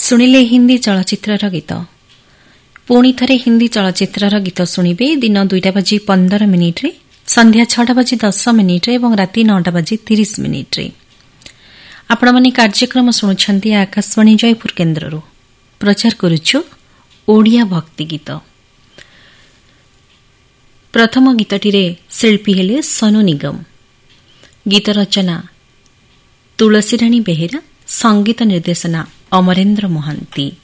ଶୁଣିଲେ ହିନ୍ଦୀ ଚଳଚ୍ଚିତ୍ରର ଗୀତ। ପୁଣି ଥରେ ହିନ୍ଦୀ ଚଳଚ୍ଚିତ୍ରର ଗୀତ ଶୁଣିବେ ଦିନ 2:15 ସନ୍ଧ୍ୟା 6:10 ଏବଂ ରାତି 9:30। ଆପଣମାନେ କାର୍ଯ୍ୟକ୍ରମ ଶୁଣୁଛନ୍ତି ଆକାଶବାଣୀ ଜୟପୁର କେନ୍ଦ୍ରରୁ। ପ୍ରଚାର କରୁଛୁ ଓଡ଼ିଆ ଭକ୍ତି ଗୀତ। ପ୍ରଥମ ଗୀତଟିରେ ଶିଳ୍ପୀ ହେଲେ ସୋନୁ ନିଗମ। ଗୀତ ରଚନା ତୁଳସୀରାଣୀ ବେହେରା, ସଙ୍ଗୀତ ନିର୍ଦ୍ଦେଶନା ଅମରେନ୍ଦ୍ର ମହାନ୍ତି।